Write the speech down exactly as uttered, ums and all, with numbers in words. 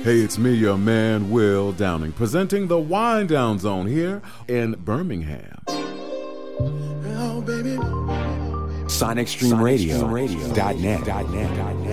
Hey, it's me, your man, Will Downing, presenting the Wind Down Zone here in Birmingham. Sonic Stream Radio dot net.